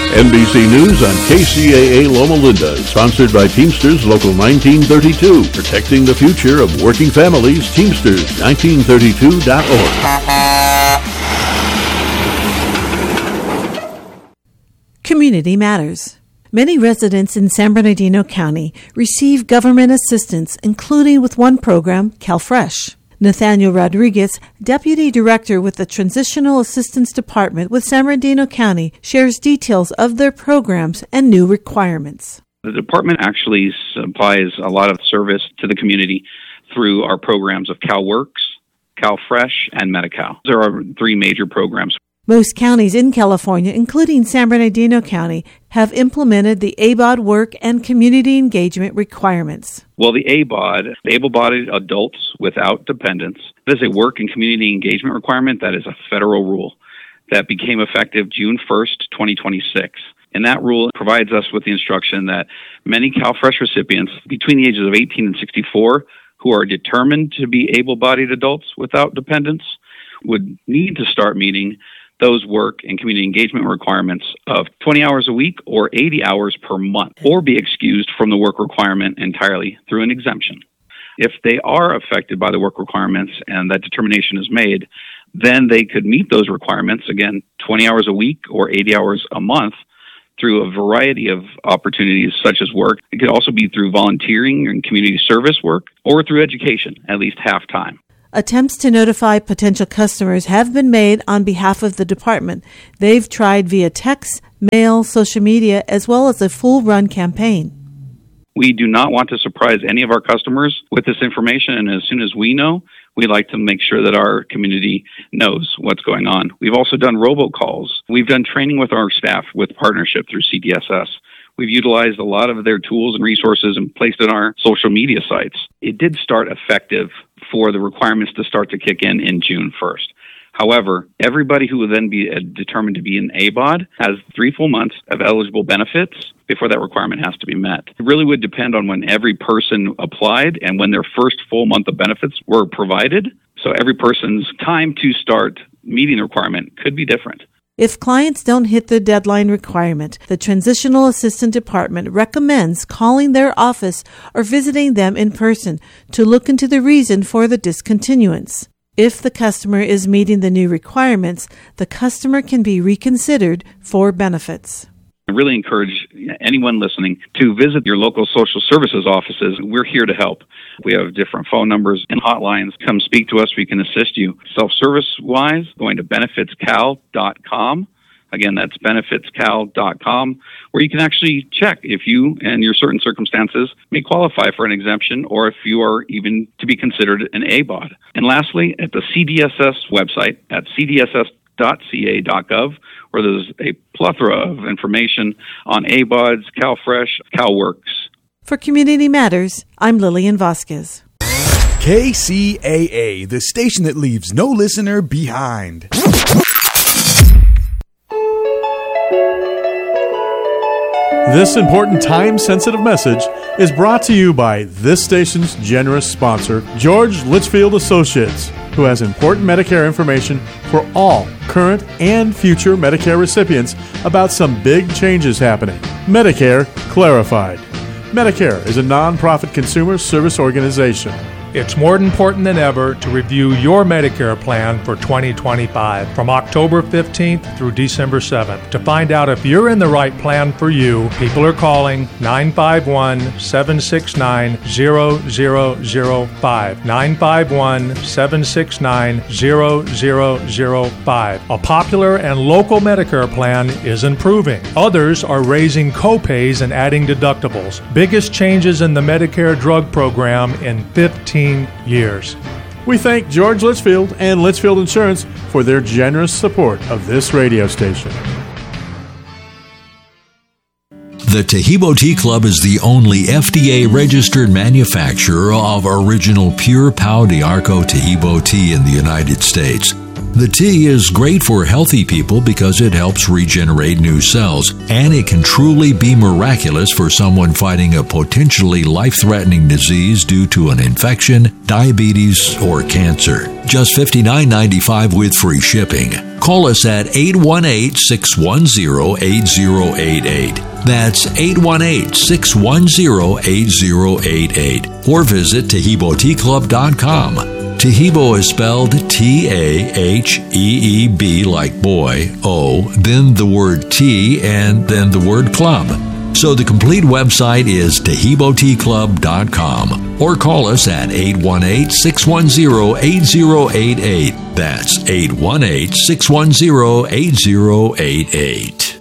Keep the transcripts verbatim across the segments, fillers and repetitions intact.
N B C News on K C A A Loma Linda, sponsored by Teamsters Local nineteen thirty-two, protecting the future of working families. Teamsters nineteen thirty-two dot org. Community Matters. Many residents in San Bernardino County receive government assistance, including with one program, CalFresh. Nathaniel Rodriguez, Deputy Director with the Transitional Assistance Department with San Bernardino County, shares details of their programs and new requirements. The department actually supplies a lot of service to the community through our programs of CalWorks, CalFresh, and Medi-Cal. There are three major programs. Most counties in California, including San Bernardino County, have implemented the A B O D work and community engagement requirements. Well, the A B O D, able-bodied adults without dependents, is a work and community engagement requirement that is a federal rule that became effective June first, twenty twenty-six. And that rule provides us with the instruction that many CalFresh recipients between the ages of eighteen and sixty-four who are determined to be able-bodied adults without dependents would need to start meeting those work and community engagement requirements of twenty hours a week or eighty hours per month, or be excused from the work requirement entirely through an exemption. If they are affected by the work requirements and that determination is made, then they could meet those requirements, again, twenty hours a week or eighty hours a month, through a variety of opportunities such as work. It could also be through volunteering and community service work, or through education, at least half-time. Attempts to notify potential customers have been made on behalf of the department. They've tried via text, mail, social media, as well as a full-run campaign. We do not want to surprise any of our customers with this information, and as soon as we know, we like to make sure that our community knows what's going on. We've also done robocalls. We've done training with our staff with partnership through C D S S. We've utilized a lot of their tools and resources and placed in our social media sites. It did start effective for the requirements to start to kick in in June first. However, everybody who will then be determined to be an A B O D has three full months of eligible benefits before that requirement has to be met. It really would depend on when every person applied and when their first full month of benefits were provided. So every person's time to start meeting the requirement could be different. If clients don't hit the deadline requirement, the Transitional Assistance Department recommends calling their office or visiting them in person to look into the reason for the discontinuance. If the customer is meeting the new requirements, the customer can be reconsidered for benefits. I really encourage anyone listening to visit your local social services offices. We're here to help. We have different phone numbers and hotlines. Come speak to us. We can assist you. Self-service-wise, going to benefits cal dot com. Again, that's benefits cal dot com, where you can actually check if you and your certain circumstances may qualify for an exemption or if you are even to be considered an A B O D. And lastly, at the C D S S website at c d s s dot c a dot gov, where there's a plethora of information on A B O Ds, CalFresh, CalWorks. For Community Matters, I'm Lillian Vasquez. K C A A, the station that leaves no listener behind. This important time-sensitive message is brought to you by this station's generous sponsor, George Litchfield Associates, who has important Medicare information for all current and future Medicare recipients about some big changes happening. Medicare Clarified. Medicare is a non-profit consumer service organization. It's more important than ever to review your Medicare plan for twenty twenty-five from October fifteenth through December seventh. To find out if you're in the right plan for you, people are calling nine five one, seven six nine, zero zero zero five. nine five one, seven six nine, zero zero zero five. A popular and local Medicare plan is improving. Others are raising copays and adding deductibles. Biggest changes in the Medicare drug program in fifteen years. We thank George Litchfield and Litchfield Insurance for their generous support of this radio station. The Taheebo Tea Club is the only F D A-registered manufacturer of original pure Pau d'Arco Taheebo tea in the United States. The tea is great for healthy people because it helps regenerate new cells, and it can truly be miraculous for someone fighting a potentially life-threatening disease due to an infection, diabetes, or cancer. Just fifty-nine ninety-five with free shipping. Call us at eight one eight, six one zero, eight zero eight eight. That's eight one eight, six one zero, eight zero eight eight. Or visit Taheebo Tea Club dot com. Taheebo is spelled T A H E E B like boy, O, then the word tea, and then the word club. So the complete website is Taheebo Tea Club dot com. Or call us at eight one eight, six one zero, eight zero eight eight. That's eight one eight, six one zero, eight zero eight eight.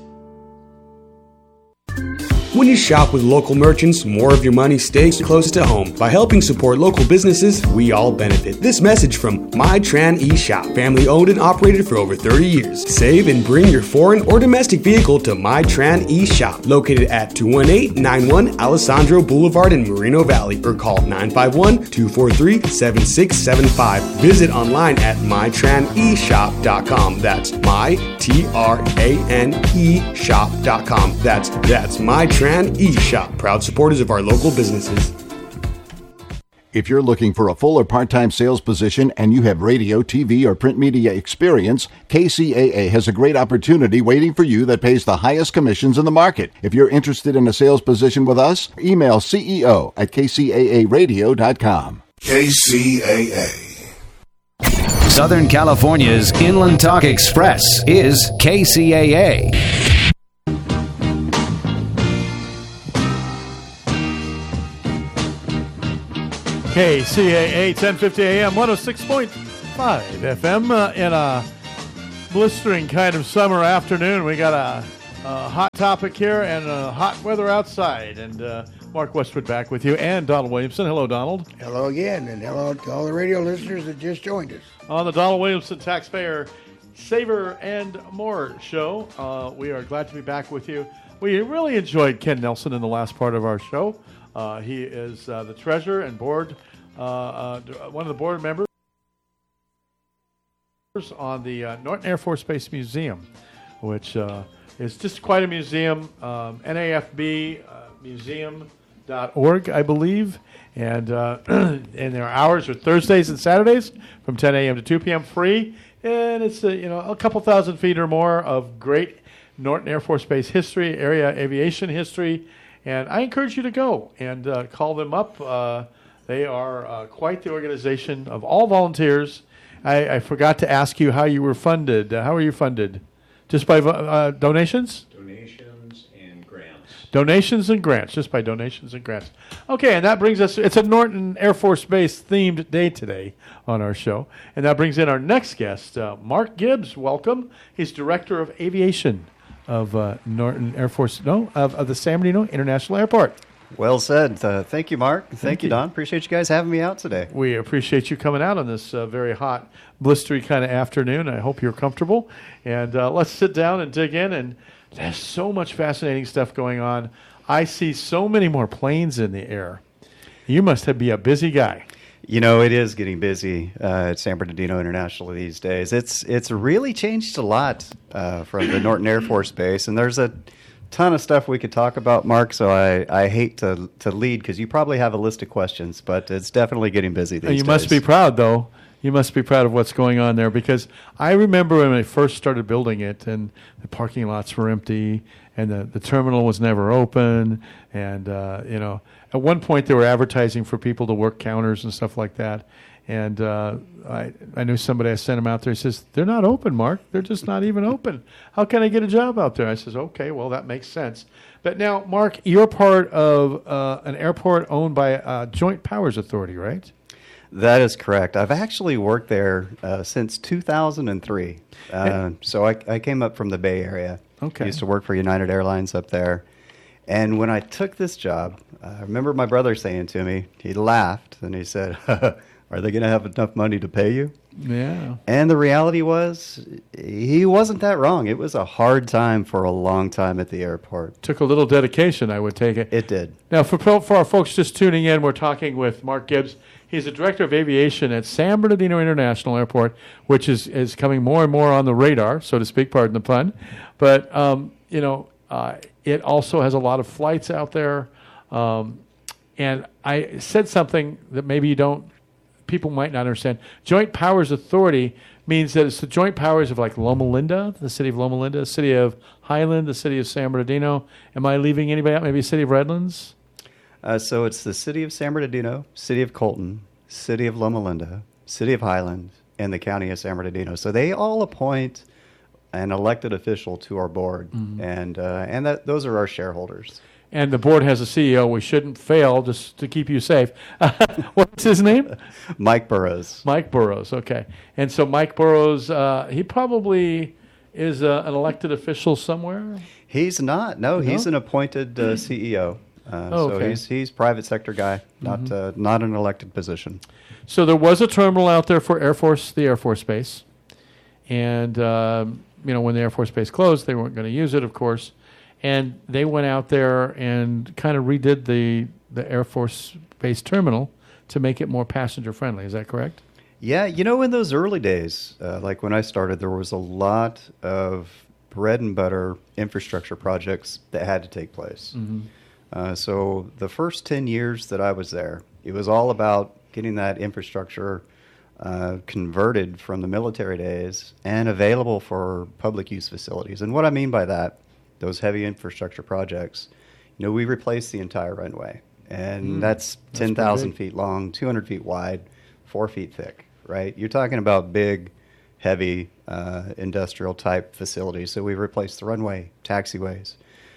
When you shop with local merchants, more of your money stays close to home. By helping support local businesses, we all benefit. This message from MyTran eShop, family owned and operated for over thirty years. Save and bring your foreign or domestic vehicle to MyTran eShop, located at two one eight nine one Alessandro Boulevard in Moreno Valley, or call nine five one, two four three, seven six seven five. Visit online at my tran e shop dot com. That's my T R A N E shop dot com. That's that's MyTran eShop, proud supporters of our local businesses. If you're looking for a full or part-time sales position and you have radio, T V, or print media experience, K C A A has a great opportunity waiting for you that pays the highest commissions in the market. If you're interested in a sales position with us, email C E O at K C A A radio dot com. K C A A. Southern California's Inland Talk Express is K C A A. K C A A, ten fifty A M, one oh six point five F M. Uh, in a blistering kind of summer afternoon, we got a, a hot topic here and a hot weather outside. And uh, Mark Westwood back with you, and Donald Williamson. Hello, Donald. Hello again, and hello to all the radio listeners that just joined us. On the Donald Williamson Taxpayer Saver and More show, uh, we are glad to be back with you. We really enjoyed Ken Nelson in the last part of our show. Uh, he is uh, the treasurer and board, uh, uh, one of the board members on the uh, Norton Air Force Base Museum, which uh, is just quite a museum. Um, N A F B uh, museum dot org, I believe. And, uh, and their hours are Thursdays and Saturdays from ten a.m. to two p.m. free. And it's uh, you know a couple thousand feet or more of great Norton Air Force Base history, area aviation history. And I encourage you to go and uh, call them up. Uh, they are uh, quite the organization of all volunteers. I, I forgot to ask you how you were funded. Uh, how are you funded? Just by uh, donations? Donations and grants. Donations and grants, just by donations and grants. Okay, and that brings us, it's a Norton Air Force Base themed day today on our show. And that brings in our next guest, uh, Mark Gibbs. Welcome. He's Director of Aviation of uh, Norton Air Force, no, of, of the San Bernardino International Airport. Well said. Uh, thank you, Mark. Thank, Thank you, you, Don. Appreciate you guys having me out today. We appreciate you coming out on this uh, very hot, blistery kind of afternoon. I hope you're comfortable. And uh, let's sit down and dig in. And there's so much fascinating stuff going on. I see so many more planes in the air. You must have, be a busy guy. You know, it is getting busy uh, at San Bernardino International these days. It's it's really changed a lot uh, from the Norton Air Force Base, and there's a ton of stuff we could talk about, Mark, so I, I hate to to lead because you probably have a list of questions, but it's definitely getting busy these days. You must be proud, though. You must be proud of what's going on there, because I remember when I first started building it and the parking lots were empty and the, the terminal was never open, and, uh, you know, at one point they were advertising for people to work counters and stuff like that. And uh, I, I knew somebody, I sent him out there. He says, they're not open, Mark. They're just not even open. How can I get a job out there? I says, okay, well, that makes sense. But now, Mark, you're part of uh, an airport owned by uh, Joint Powers Authority, right? That is correct. I've actually worked there uh, since two thousand three. Uh, so I, I came up from the Bay Area. Okay. I used to work for United Airlines up there. And when I took this job, I remember my brother saying to me, he laughed, and he said, are they going to have enough money to pay you? Yeah. And the reality was, he wasn't that wrong. It was a hard time for a long time at the airport. Took a little dedication, I would take it. It did. Now, for, for our folks just tuning in, we're talking with Mark Gibbs. He's the Director of Aviation at San Bernardino International Airport, which is, is coming more and more on the radar, so to speak, pardon the pun. But, um, you know, uh, it also has a lot of flights out there. Um, and I said something that maybe you don't, people might not understand. Joint Powers Authority means that it's the joint powers of like Loma Linda, the city of Loma Linda, the city of Highland, the city of San Bernardino. Am I leaving anybody out? Maybe the city of Redlands? Uh, so it's the city of San Bernardino, city of Colton, city of Loma Linda, city of Highland, and the county of San Bernardino. So they all appoint an elected official to our board, mm-hmm. and uh, and that those are our shareholders. And the board has a C E O. We shouldn't fail just to keep you safe. What's his name? Mike Burrows. Mike Burrows, okay. And so Mike Burrows, uh, he probably is uh, an elected official somewhere? He's not. No, no? He's an appointed uh, C E O. Uh, oh, so okay. he's he's private sector guy, not mm-hmm. uh, not an elected position. So there was a terminal out there for Air Force, the Air Force Base. And, um, you know, when the Air Force Base closed, they weren't going to use it, of course. And they went out there and kind of redid the, the Air Force Base terminal to make it more passenger friendly. Is that correct? Yeah, you know, in those early days, uh, like when I started, there was a lot of bread and butter infrastructure projects that had to take place. Mm-hmm. Uh, so the first ten years that I was there, it was all about getting that infrastructure uh, converted from the military days and available for public use facilities. And what I mean by that, those heavy infrastructure projects, you know, we replaced the entire runway. And mm, that's ten thousand feet long, two hundred feet wide, four feet thick, right? You're talking about big, heavy uh, industrial type facilities. So we replaced the runway, taxiways,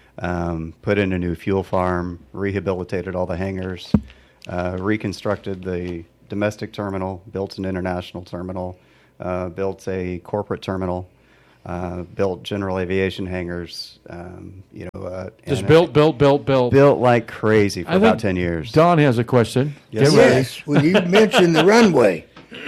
um, put in a new fuel farm, rehabilitated all the hangars, uh, reconstructed the domestic terminal, built an international terminal, uh, built a corporate terminal. Uh, built general aviation hangars, um, you know. Uh, Just built, built, built, built. Built like crazy for I about ten years. Don has a question. Yes, yes. When you mentioned the runway,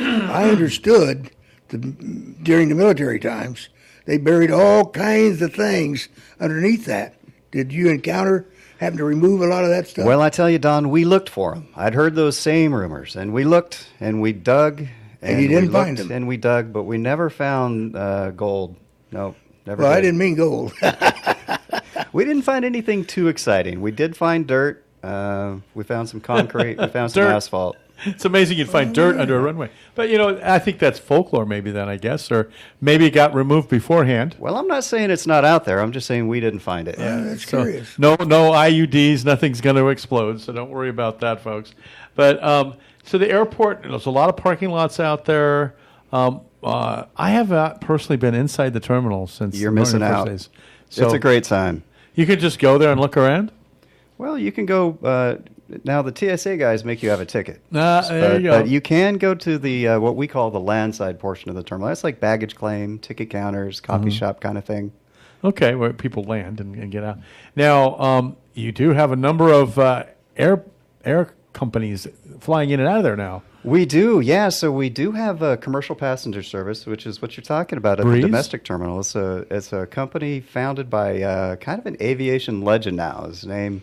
I understood the, during the military times, they buried all kinds of things underneath that. Did you encounter having to remove a lot of that stuff? Well, I tell you, Don, we looked for them. I'd heard those same rumors, and we looked, and we dug. And, and you didn't we find looked, them. And we dug, but we never found uh, gold. No, never. Well, did. I didn't mean gold. We didn't find anything too exciting. We did find dirt. Uh, we found some concrete. We found some Dirt. asphalt. It's amazing you'd find dirt under a runway. But, you know, I think that's folklore maybe then, I guess, or maybe it got removed beforehand. Well, I'm not saying it's not out there. I'm just saying we didn't find it. Yeah, that's So, curious. no, no I U Ds. Nothing's going to explode, so don't worry about that, folks. But um, so the airport, there's a lot of parking lots out there. Um, uh, I have not personally been inside the terminal since You're the missing first out. days. So It's a great time. You could just go there and look around? Well, you can go. Uh, now, the T S A guys make you have a ticket. Ah, there but, you go. But you can go to the uh, what we call the landside portion of the terminal. That's like baggage claim, ticket counters, coffee Mhm. shop kind of thing. Okay, where people land and, and get out. Now, um, you do have a number of uh, air air companies flying in and out of there now. We do, yeah. So we do have a commercial passenger service, which is what you're talking about at Breeze? the domestic terminal. It's a it's a company founded by uh, kind of an aviation legend now. His name,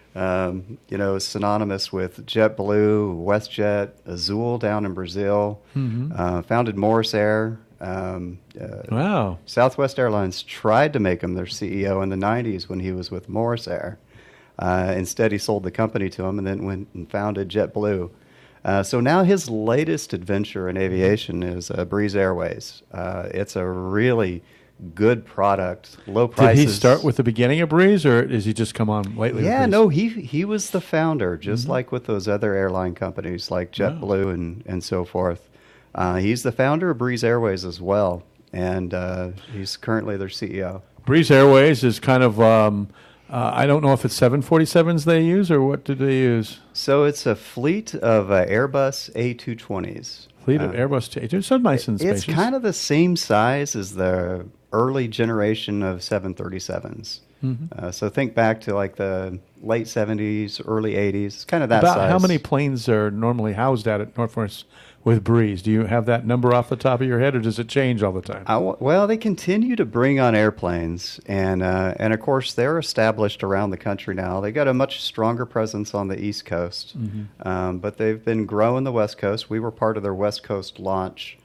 um, you know, is synonymous with JetBlue, WestJet, Azul down in Brazil. Mhm. Uh, founded Morris Air. Um, uh, Wow. Southwest Airlines tried to make him their C E O in the nineties when he was with Morris Air. Uh, instead, he sold the company to him and then went and founded JetBlue. Uh, so now his latest adventure in aviation is uh, Breeze Airways. Uh, it's a really good product, low prices. Did he start with the beginning of Breeze, or does he just come on lately? Yeah, with Breeze? no, he he was the founder, just Mhm. like with those other airline companies like JetBlue and, and so forth. Uh, he's the founder of Breeze Airways as well, and uh, he's currently their C E O. Breeze Airways is kind of, um, uh, I don't know if it's seven forty-sevens they use, or what do they use? So it's a fleet of uh, Airbus A two twenties. Fleet of Uh, Airbus. T- It's so nice and spacious. It's kind of the same size as the early generation of seven thirty-sevens. Mhm. Uh, so think back to like the late seventies, early eighties. It's kind of that About size. how many planes are normally housed at at Northwest with Breeze? Do you have that number off the top of your head, or does it change all the time? I w- well, they continue to bring on airplanes, and uh, and of course they're established around the country now. They got a much stronger presence on the East Coast, Mhm. um, but they've been growing the West Coast. We were part of their West Coast launch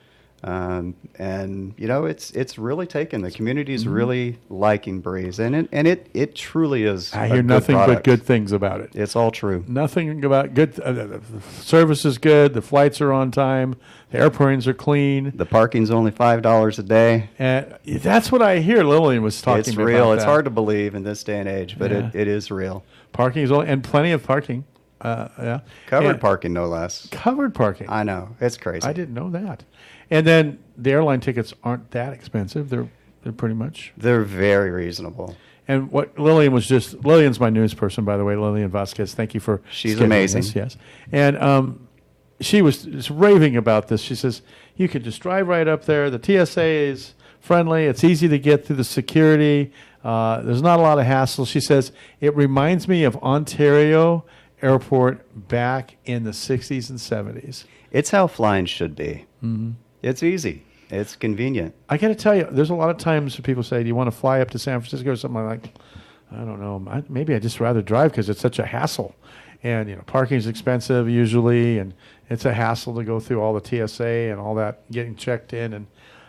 Um, and you know, it's it's really taken. The community's Mhm. really liking Breeze, and it and it, it truly is. I a hear good nothing but product. good things about it. It's all true. Nothing about good. Uh, the service is good. The flights are on time. The airplanes are clean. The parking's only five dollars a day. And that's what I hear. Lillian was talking It's about. real. It's that. hard to believe in this day and age, but Yeah. it, it is real. Parking is only, and plenty of parking. Uh, yeah, Covered And- parking, no less. Covered parking. I know. It's crazy. I didn't know that. And then the airline tickets aren't that expensive. They're they're pretty much. They're very reasonable. And what Lillian was just Lillian's my news person, by the way, Lillian Vasquez. Thank you for She's scheduling amazing. this, yes, and um, she was just raving about this. She says you can just drive right up there. The T S A is friendly. It's easy to get through the security. Uh, there's not a lot of hassle. She says it reminds me of Ontario Airport back in the sixties and seventies. It's how flying should be. Mm-hmm. It's easy. It's convenient. I got to tell you, there's a lot of times people say, "Do you want to fly up to San Francisco or something like?" I don't know. I, maybe I just rather drive because it's such a hassle, and you know, parking is expensive usually, and it's a hassle to go through all the T S A and all that, getting checked in, and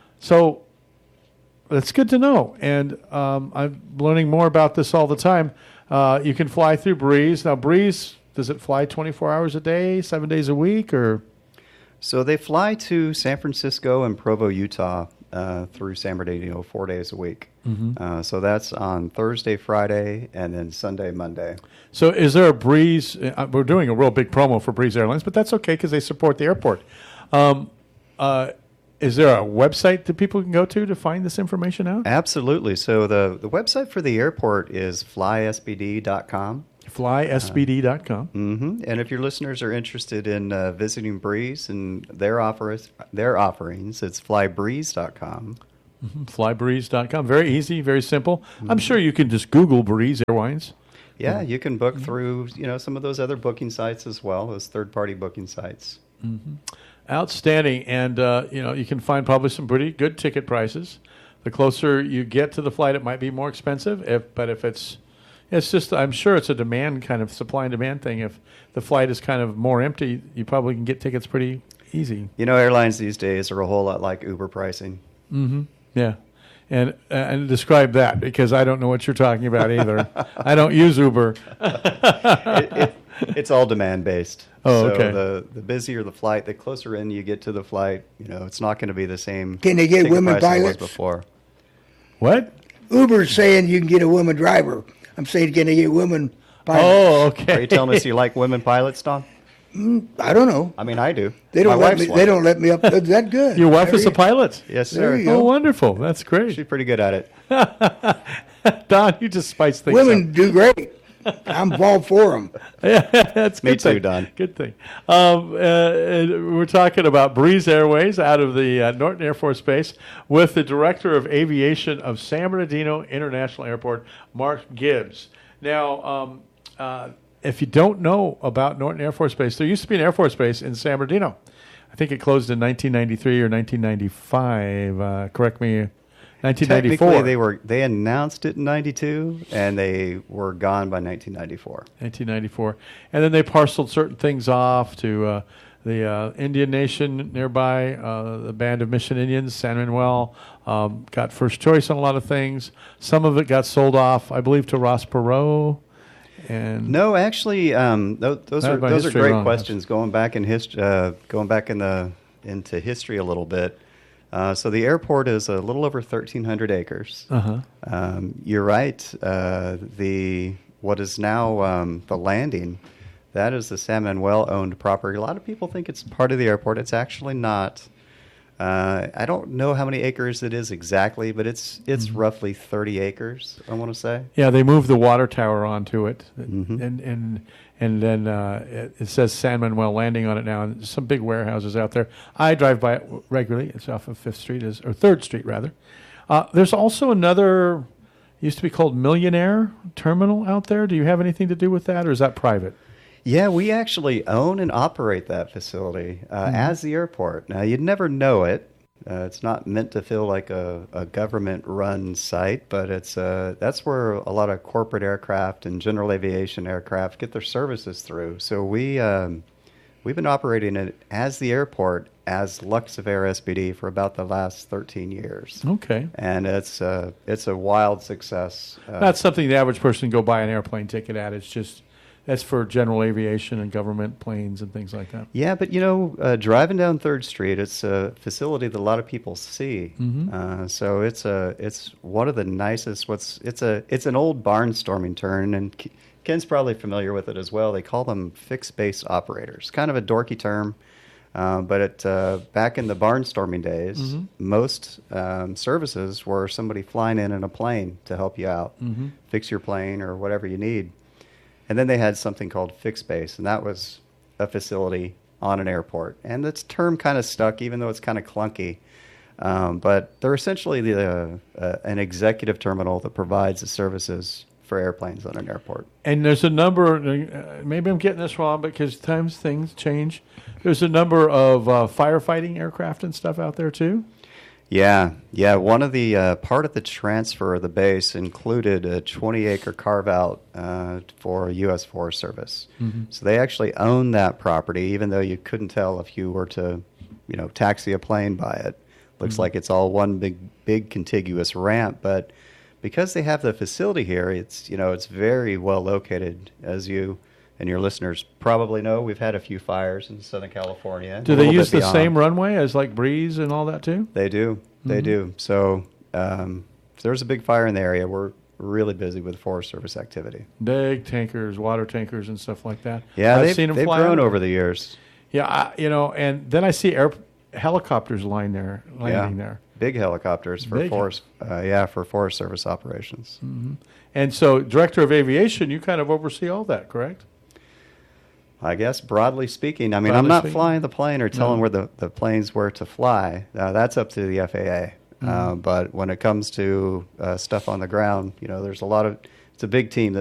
so that's good to know. And um, I'm learning more about this all the time. Uh, you can fly through Breeze now. Breeze, does it fly twenty-four hours a day, seven days a week, or? So they fly to San Francisco and Provo, Utah, uh, through San Bernardino four days a week. Mhm. Uh, so that's on Thursday, Friday, and then Sunday, Monday. So is there a Breeze? Uh, we're doing a real big promo for Breeze Airlines, but that's okay because they support the airport. Um, uh, is there a website that people can go to to find this information out? Absolutely. So the, the website for the airport is fly s b d dot com. fly s b d dot com. Mm-hmm. And if your listeners are interested in uh, visiting Breeze and their offers, their offerings, it's fly breeze dot com. Mm-hmm. fly breeze dot com. Very easy, very simple. I'm sure you can just Google Breeze Airlines. Yeah, you can book through you know some of those other booking sites as well, those third-party booking sites. Mm-hmm. Outstanding, and uh, you know you can find probably some pretty good ticket prices. The closer you get to the flight, it might be more expensive. If but if it's it's just I'm sure it's a demand kind of supply and demand thing. If the flight is kind of more empty, you probably can get tickets pretty easy. You know, airlines these days are a whole lot like Uber pricing. Mm-hmm. Yeah. And uh, and describe that because I don't know what you're talking about either. I don't use Uber. it, it, it's all demand based. Oh, so okay. the the busier the flight, the closer in you get to the flight, you know, it's not going to be the same. Can they get ticket women price it was pilots? before? What? Uber's saying you can get a woman driver. I'm saying can they get women pilots? Oh, okay. Are you telling us you like women pilots, Don? Mm, I don't know. I mean, I do. They don't My let wife's me. one. They don't let me up. That's that good. Your wife There is a you- pilot? Yes, There sir. you Oh, go. wonderful. That's great. She's pretty good at it. Don, you just spice things Women up. do great. I'm all for them. Yeah, that's Me good too, thing. Don. Good thing. Um, uh, and we're talking about Breeze Airways out of the uh, Norton Air Force Base with the Director of Aviation of San Bernardino International Airport, Mark Gibbs. Now, um, uh, if you don't know about Norton Air Force Base, there used to be an Air Force Base in San Bernardino. I think it closed in nineteen ninety-three or nineteen ninety-five. Uh, correct me. nineteen ninety-four. Technically, they were they announced it in ninety-two, and they were gone by nineteen ninety-four. nineteen ninety-four. And then they parceled certain things off to uh, the uh, Indian Nation nearby, uh, the Band of Mission Indians, San Manuel, um, got first choice on a lot of things. Some of it got sold off, I believe, to Ross Perot. And No, actually, um, those, those I are have my those are history great wrong. questions. Going back in hist- uh, going back in the into history a little bit. Uh, so the airport is a little over thirteen hundred acres. Uh-huh. Um, you're right. Uh, the what is now um, the landing, that is the San Manuel owned property. A lot of people think it's part of the airport. It's actually not. Uh, I don't know how many acres it is exactly, but it's it's Mm-hmm. roughly thirty acres. I want to say. yeah, they moved the water tower onto it, Mhm. and and and then uh, it, it says San Manuel Landing on it now, and there's some big warehouses out there. I drive by it regularly. It's off of Fifth Street, is or Third Street rather. Uh, there's also another, used to be called Millionaire Terminal out there. Do you have anything to do with that, or is that private? Yeah, we actually own and operate that facility uh, Mhm. as the airport. Now, you'd never know it. Uh, it's not meant to feel like a, a government-run site, but it's uh, that's where a lot of corporate aircraft and general aviation aircraft get their services through. So we um, we've been operating it as the airport as Luxair S B D for about the last thirteen years. Okay. And it's uh, it's a wild success. Uh, Not something the average person can go buy an airplane ticket at. It's just, that's for general aviation and government planes and things like that. Yeah, but you know, uh, driving down Third Street, it's a facility that a lot of people see. Mhm. Uh, so it's a it's one of the nicest. What's it's a it's an old barnstorming turn, and K- Ken's probably familiar with it as well. They call them fixed base operators. Kind of a dorky term, uh, but it uh, back in the barnstorming days, Mhm. most um, services were somebody flying in in a plane to help you out, Mhm. fix your plane or whatever you need. And then they had something called fixed base, and that was a facility on an airport. And this term kind of stuck, even though it's kind of clunky. Um, but they're essentially the, uh, uh, an executive terminal that provides the services for airplanes on an airport. And there's a number, uh, maybe I'm getting this wrong because times things change. There's a number of uh, firefighting aircraft and stuff out there too? Yeah, yeah. One of the uh, part of the transfer of the base included a twenty acre carve out uh, for U S Forest Service. Mhm. So they actually own that property, even though you couldn't tell if you were to, you know, taxi a plane by it. Looks Mhm. like it's all one big, big contiguous ramp, but because they have the facility here, it's you know it's very well located, as you and your listeners probably know. We've had a few fires in Southern California. Do a they little use bit the beyond. same runway as like Breeze and all that too? They do. They Mhm. do. So um, if there's a big fire in the area, we're really busy with Forest Service activity. Big tankers, water tankers, and stuff like that. Yeah, I've they've, seen them they've fly grown out. over the years. Yeah, I, you know, and then I see air helicopters lying there, landing yeah. there. Big helicopters for Big. forest. Uh, yeah, for Forest Service operations. hmm And so, Director of Aviation, you kind of oversee all that, correct? I guess broadly speaking, I mean, Broadly I'm not speaking? flying the plane or telling No. where the, the planes were to fly. Uh, that's up to the F A A. Uh, Mhm. but when it comes to uh, stuff on the ground, you know, there's a lot of, it's a big team that